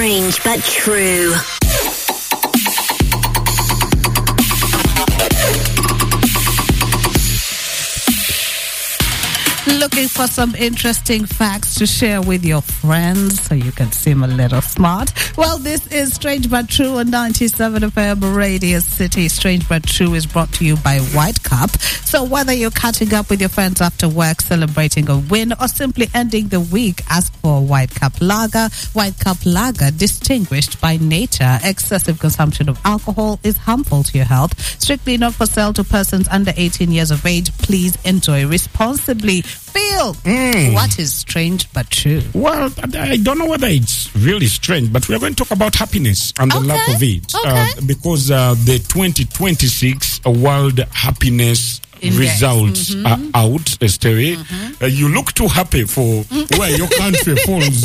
Strange but true. Looking for some interesting facts to share with your friends so you can seem a little smart? Well, this is Strange But True on 97 FM Radio City. Strange But True is brought to you by White Cup. So whether you're catching up with your friends after work, celebrating a win, or simply ending the week, ask for White Cup Lager. White Cup Lager, distinguished by nature. Excessive consumption of alcohol is harmful to your health. Strictly not for sale to persons under 18 years of age. Please enjoy responsibly. Phil, what is strange but true? Well, I don't know whether it's really strange, but we're going to talk about happiness and the lack of it. Because the 2026 World Happiness results are out, Esther. You look too happy for where your country falls.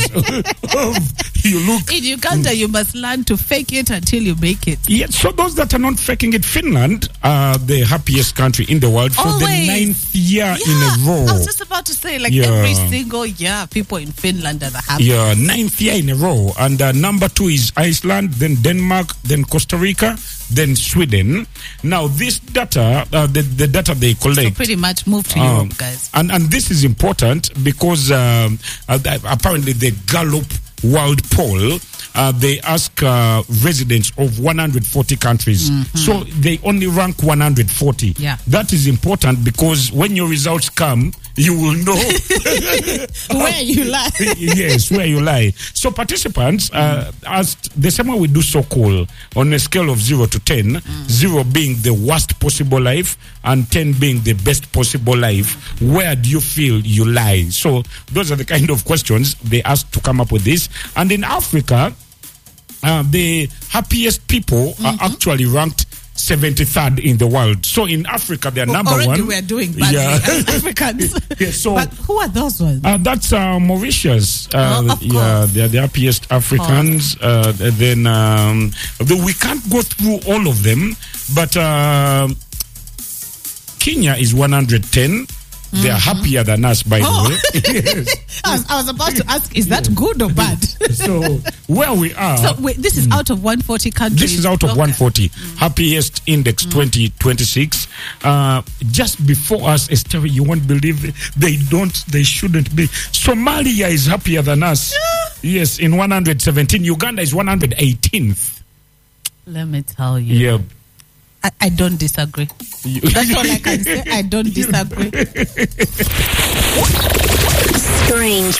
You look in Uganda, you must learn to fake it until you make it. Yeah, so those that are not faking it, Finland are the happiest country in the world for the 9th year in a row. I was just about to say, every single year, people in Finland are the happiest. Yeah, 9th year in a row. And number 2 is Iceland, then Denmark, then Costa Rica, then Sweden. Now, this data, the data they collect... So pretty much move to Europe, guys. And this is important because apparently the Gallup World Poll, they ask residents of 140 countries. So they only rank 140. Yeah. That is important because when your results come, you will know where you lie. Yes, where you lie. So participants asked the same way we do So Cool on a scale of 0 to 10, 0 being the worst possible life and 10 being the best possible life. Where do you feel you lie? So those are the kind of questions they asked to come up with this. And in Africa, the happiest people are actually ranked 73rd in the world. So in Africa, they are number already one. We are doing badly as Africans. So, but who are those ones? That's Mauritius. Of course. They are the happiest Africans. Then we can't go through all of them, but Kenya is 110. They are happier than us, by the way. Yes. I was about to ask, is that good or bad? So, where we are... So, wait, this is out of 140 countries? This is out of 140. Happiest Index 2026. Just before us, Esther, you won't believe it. They shouldn't be. Somalia is happier than us. Yes, in 117. Uganda is 118th. Let me tell you. Yeah. I don't disagree. That's all I can say. I don't disagree. Strange